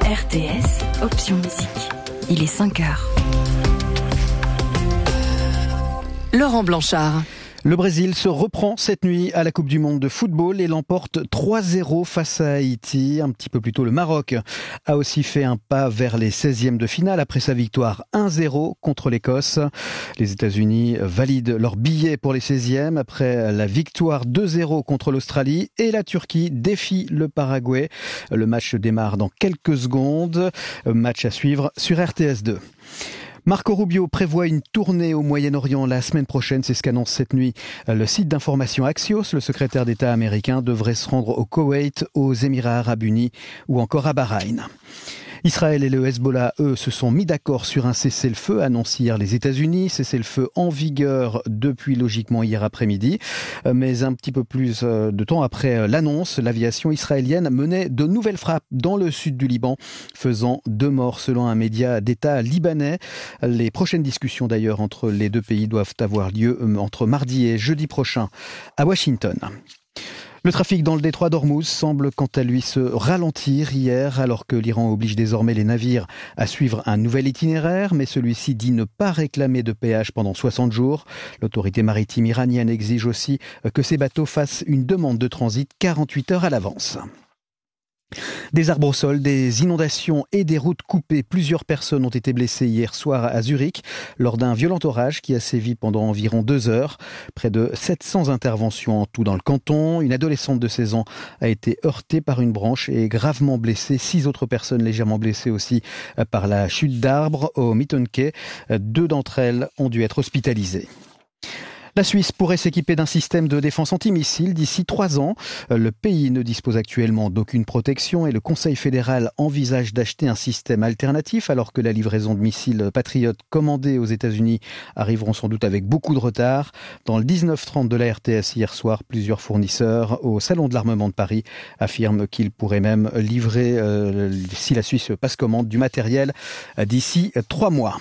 RTS, option musique. Il est 5h. Laurent Blanchard. Le Brésil se reprend cette nuit à la Coupe du Monde de football et l'emporte 3-0 face à Haïti. Un petit peu plus tôt, le Maroc a aussi fait un pas vers les 16e de finale après sa victoire 1-0 contre l'Écosse. Les États-Unis valident leur billet pour les 16e après la victoire 2-0 contre l'Australie et la Turquie défie le Paraguay. Le match démarre dans quelques secondes. Match à suivre sur RTS2. Marco Rubio prévoit une tournée au Moyen-Orient la semaine prochaine, c'est ce qu'annonce cette nuit le site d'information Axios. Le secrétaire d'État américain devrait se rendre au Koweït, aux Émirats Arabes Unis ou encore à Bahreïn. Israël et le Hezbollah, eux, se sont mis d'accord sur un cessez-le-feu, annoncé hier les États-Unis. Cessez-le-feu en vigueur depuis logiquement hier après-midi. Mais un petit peu plus de temps après l'annonce, l'aviation israélienne menait de nouvelles frappes dans le sud du Liban, faisant 2 morts selon un média d'État libanais. Les prochaines discussions d'ailleurs entre les deux pays doivent avoir lieu entre mardi et jeudi prochain à Washington. Le trafic dans le détroit d'Ormuz semble quant à lui se ralentir hier alors que l'Iran oblige désormais les navires à suivre un nouvel itinéraire, mais celui-ci dit ne pas réclamer de péage pendant 60 jours. L'autorité maritime iranienne exige aussi que ces bateaux fassent une demande de transit 48 heures à l'avance. Des arbres au sol, des inondations et des routes coupées. Plusieurs personnes ont été blessées hier soir à Zurich lors d'un violent orage qui a sévi pendant environ 2 heures. Près de 700 interventions en tout dans le canton. Une adolescente de 16 ans a été heurtée par une branche et gravement blessée. 6 autres personnes légèrement blessées aussi par la chute d'arbres au Mittenke. 2 d'entre elles ont dû être hospitalisées. La Suisse pourrait s'équiper d'un système de défense antimissile d'ici 3 ans. Le pays ne dispose actuellement d'aucune protection et le Conseil fédéral envisage d'acheter un système alternatif alors que la livraison de missiles Patriot commandés aux États-Unis arriveront sans doute avec beaucoup de retard. Dans le 19-30 de la RTS hier soir, plusieurs fournisseurs au Salon de l'Armement de Paris affirment qu'ils pourraient même livrer, si la Suisse passe commande, du matériel d'ici 3 mois.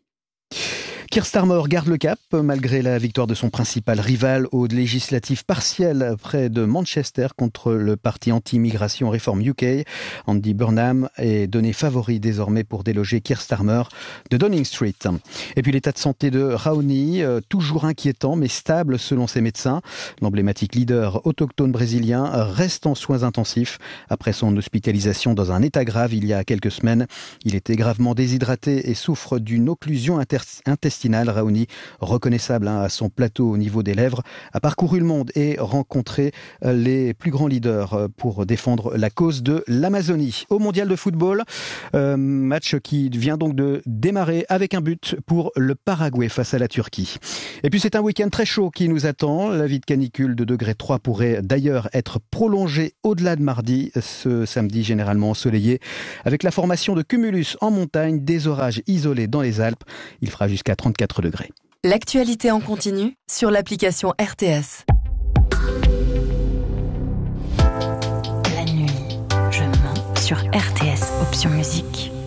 Keir Starmer garde le cap malgré la victoire de son principal rival aux législatives partielles près de Manchester contre le parti anti-immigration Reform UK. Andy Burnham est donné favori désormais pour déloger Keir Starmer de Downing Street. Et puis l'état de santé de Raoni, toujours inquiétant mais stable selon ses médecins. L'emblématique leader autochtone brésilien reste en soins intensifs après son hospitalisation dans un état grave il y a quelques semaines. Il était gravement déshydraté et souffre d'une occlusion intestinale. Raoni, reconnaissable à son plateau au niveau des lèvres, a parcouru le monde et rencontré les plus grands leaders pour défendre la cause de l'Amazonie. Au mondial de football, match qui vient donc de démarrer avec un but pour le Paraguay face à la Turquie. Et puis c'est un week-end très chaud qui nous attend. La vie de canicule de degré 3 pourrait d'ailleurs être prolongée au-delà de mardi, ce samedi généralement ensoleillé, avec la formation de cumulus en montagne, des orages isolés dans les Alpes. Il fera jusqu'à 34 degrés. L'actualité en continu sur l'application RTS. La nuit, je mens sur RTS, option musique.